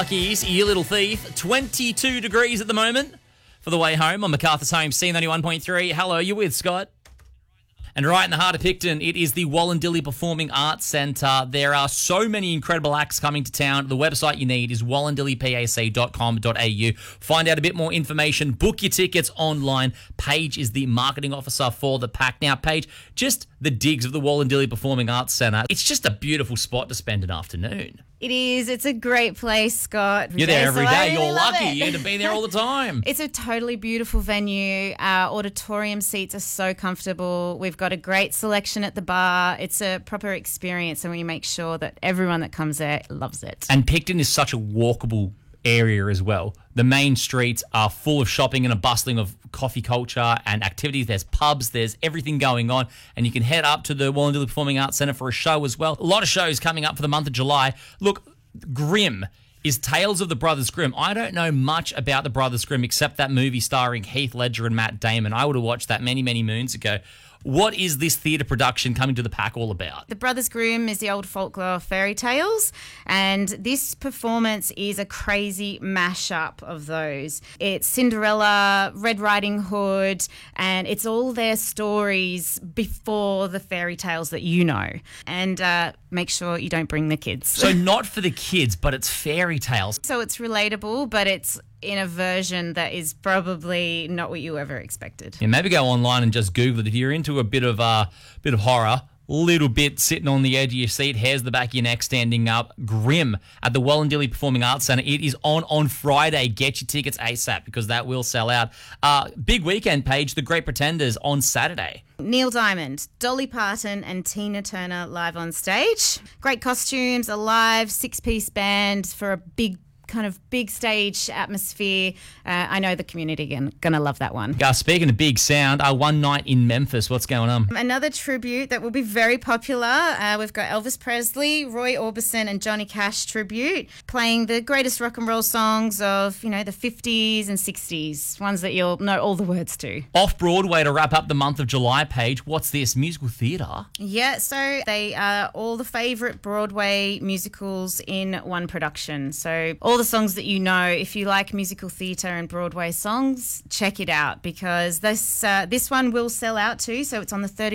Lucky's You Little Thief. 22 degrees at the moment for the way home on MacArthur's Home, C91.3. Hello, you're with Scott. And right in the heart of Picton, it is the Wollondilly Performing Arts Centre. There are so many incredible acts coming to town. The website you need is wollondillypac.com.au. Find out a bit more information. Book your tickets online. Paige is the marketing officer for the PAC. Now, Paige, just the digs of the Wollondilly Performing Arts Centre. It's just a beautiful spot to spend an afternoon. It is. It's a great place, Scott. You're there every day. Really You're lucky. You get to be there all the time. It's a totally beautiful venue. Our auditorium seats are so comfortable. We've got a great selection at the bar. It's a proper experience, and we make sure that everyone that comes there loves it. And Picton is such a walkable area as well. The main streets are full of shopping and a bustling of coffee culture and activities. There's pubs, there's everything going on, and you can head up to the Wollondilly Performing Arts Centre for a show as well. A lot of shows coming up for the month of July. Look, Grimm is Tales of the Brothers Grimm. I don't know much about the Brothers Grimm except that movie starring Heath Ledger and Matt Damon. I would have watched that many, many moons ago. What is this theatre production coming to the PAC all about? The Brothers Grimm is the old folklore fairy tales, and this performance is a crazy mashup of those. It's Cinderella, Red Riding Hood, and it's all their stories before the fairy tales that you know. And make sure you don't bring the kids. So not for the kids, but it's fairy tales. So it's relatable, but it's in a version that is probably not what you ever expected. Yeah, maybe go online and just Google it. If you're into a bit of horror, little bit sitting on the edge of your seat, hairs the back of your neck standing up, Grimm at the Wollondilly Performing Arts Centre. It is on Friday. Get your tickets ASAP because that will sell out. Big weekend, Paige, The Great Pretenders on Saturday. Neil Diamond, Dolly Parton and Tina Turner live on stage. Great costumes, a live 6-piece band for a big stage atmosphere. I know the community are going to love that one. Speaking of big sound, one night in Memphis, what's going on? Another tribute that will be very popular. We've got Elvis Presley, Roy Orbison and Johnny Cash tribute, playing the greatest rock and roll songs of, the 50s and 60s, ones that you'll know all the words to. Off-Broadway to wrap up the month of July, Paige. What's this, musical theatre? Yeah, so they are all the favourite Broadway musicals in one production. So all the songs that you know, if you like musical theatre and Broadway songs, check it out because this one will sell out too. So it's on the 30th